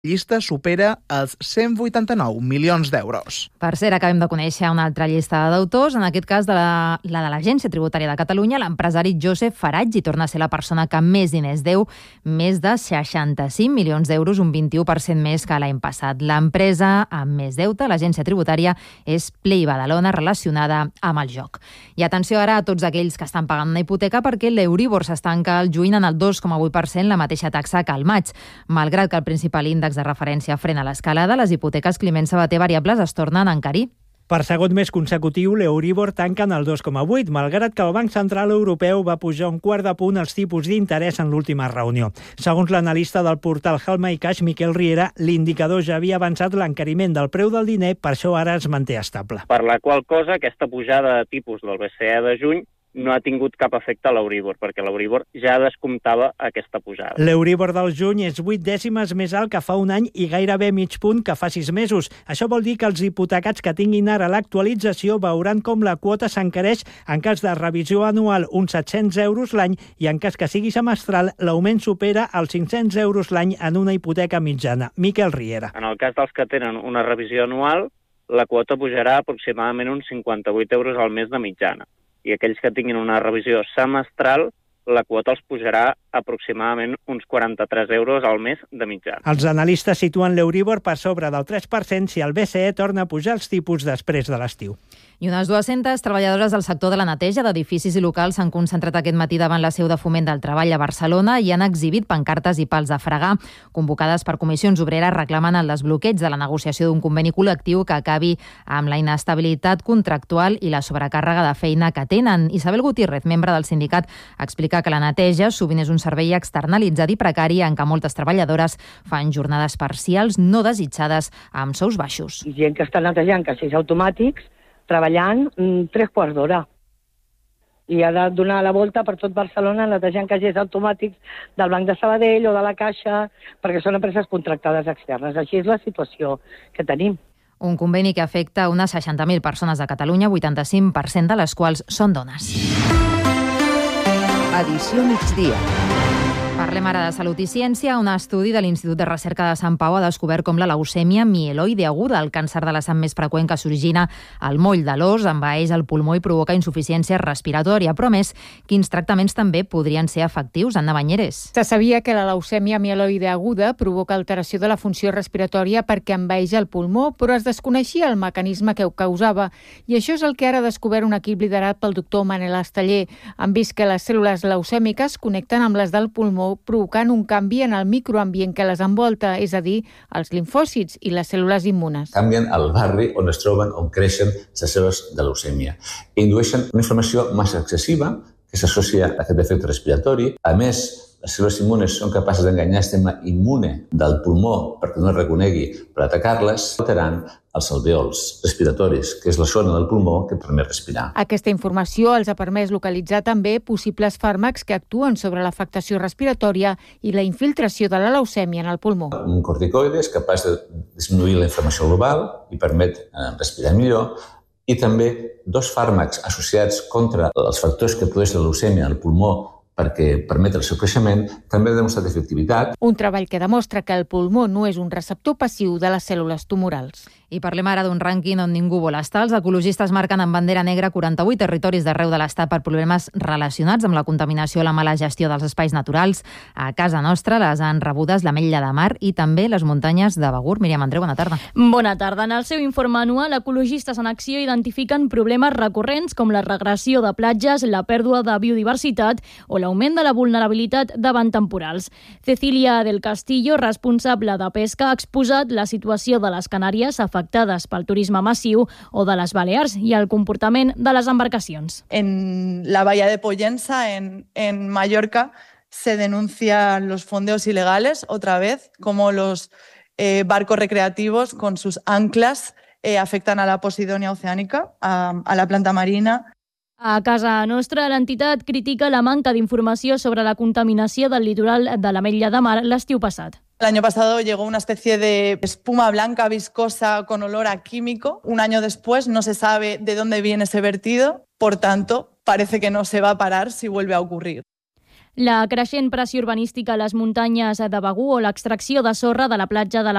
llista supera els 189 milions d'euros. Per cert, acabem de conèixer una altra llista d'autors, en aquest cas la de l'Agència Tributària de Catalunya. L'empresari Josep Faraggi torna a ser la persona que més diners deu, més de 65 milions d'euros, un 21% més que l'any passat. L'empresa amb més deute, l'Agència Tributària, és Play Badalona, relacionada amb el joc. I atenció ara a tots aquells que estan pagant una hipoteca, perquè l'Euríbor s'estanca al juny en el 2,8%, la mateixa taxa que al maig. Malgrat que el principal índex de referència frena l'escalada, les hipoteques Climent Sabater variables es tornen a encarir. Per segon mes consecutiu, l'Euríbor tanca en el 2,8, malgrat que el Banc Central Europeu va pujar un quart de punt els tipus d'interès en l'última reunió. Segons l'analista del portal Help My Cash, Miquel Riera, l'indicador ja havia avançat l'encariment del preu del diner, per això ara es manté estable. Per la qual cosa, aquesta pujada de tipus del BCE de juny no ha tingut cap efecte a l'Euríbor, perquè l'Euríbor ja descomptava aquesta pujada. L'Euríbor del juny és 8 dècimes més alt que fa un any i gairebé mig punt que fa 6 mesos. Això vol dir que els hipotecats que tinguin ara l'actualització veuran com la quota s'encareix en cas de revisió anual uns 700 euros l'any i en cas que sigui semestral l'augment supera els 500 euros l'any en una hipoteca mitjana. Miquel Riera. En el cas dels que tenen una revisió anual, la quota pujarà aproximadament uns 58 euros al mes de mitjana. I aquells que tinguin una revisió semestral, la quota els pujarà aproximadament uns 43 euros al mes de mitjana. Els analistes situen l'Euríbor per sobre del 3% si el BCE torna a pujar els tipus després de l'estiu. I unes 200 treballadores del sector de la neteja d'edificis i locals s'han concentrat aquest matí davant la seu de Foment del Treball a Barcelona i han exhibit pancartes i pals de fregar convocades per comissions obreres reclamant el desbloqueig de la negociació d'un conveni col·lectiu que acabi amb la inestabilitat contractual i la sobrecàrrega de feina que tenen. Isabel Gutiérrez, membre del sindicat, explica que la neteja sovint és un servei externalitzat i precari en què moltes treballadores fan jornades parcials no desitjades amb sous baixos. I gent que està netejant caixers automàtics treballant 3 quarts d'hora. I ha de donar la volta per tot Barcelona netejant caixers automàtics del Banc de Sabadell o de la Caixa, perquè són empreses contractades externes. Així és la situació que tenim. Un conveni que afecta unes 60.000 persones de Catalunya, 85% de les quals són dones. Edició migdia. Parlem ara de salut i ciència. Un estudi de l'Institut de Recerca de Sant Pau ha descobert com la leucèmia mieloide aguda, el càncer de la sang més freqüent que s'origina al moll de l'os, envaeix el pulmó i provoca insuficiència respiratòria. Però, a més, quins tractaments també podrien ser efectius? Anna Banyeres. Se sabia que la leucèmia mieloide aguda provoca alteració de la funció respiratòria perquè envaeix el pulmó, però es desconeixia el mecanisme que ho causava. I això és el que ara ha descobert un equip liderat pel doctor Manel Esteller. Han vist que les cèl·lules leucèmiques connecten amb les del pulmó, provocant un canvi en el microambient que les envolta, és a dir, els limfòcits i les cèl·lules immunes. Canvien el barri on es troben, on creixen les cèl·lules de leucèmia. I indueixen una inflamació massa excessiva que s'associa a aquest defecte respiratori. A més, les cèl·lules immunes són capaces d'enganyar el sistema immune del pulmó perquè no es reconegui per atacar-les, alterant els alvèols respiratoris, que és la zona del pulmó que permet respirar. Aquesta informació els ha permès localitzar també possibles fàrmacs que actuen sobre l'afectació respiratòria i la infiltració de la leucèmia en el pulmó. Un corticoide és capaç de disminuir la inflamació global i permet respirar millor, i també 2 fàrmacs associats contra els factors que produeixen la leucèmia al pulmó perquè permet el seu creixement, també ha demostrat efectivitat. Un treball que demostra que el pulmó no és un receptor passiu de les cèl·lules tumorals. I parlem ara d'un rànquing on ningú vol estar. Els ecologistes marquen amb bandera negra 48 territoris d'arreu de l'Estat per problemes relacionats amb la contaminació i la mala gestió dels espais naturals. A casa nostra les han rebudes l'Ametlla de Mar i també les muntanyes de Begur. Míriam Andreu, bona tarda. Bona tarda. En el seu informe anual, ecologistes en acció identifiquen problemes recurrents com la regressió de platges, la pèrdua de biodiversitat o l'augment de la vulnerabilitat davant temporals. Cecília del Castillo, responsable de pesca, ha exposat la situació de les Canàries afectades pel turisme massiu o de les Balears i el comportament de les embarcacions. En la bahía de Pollensa, en Mallorca, se denuncian los fondeos ilegales otra vez, como los barcos recreativos con sus anclas afectan a la Posidonia oceánica, a la planta marina. A casa nostra, l'entitat critica la manca d'informació sobre la contaminació del litoral de l'Ametlla de Mar l'estiu passat. El año pasado llegó una especie de espuma blanca viscosa con olor a químico. Un año después no se sabe de dónde viene ese vertido, por tanto, parece que no se va a parar si vuelve a ocurrir. La creixent pressió urbanística a les muntanyes de Begur o l'extracció de sorra de la platja de la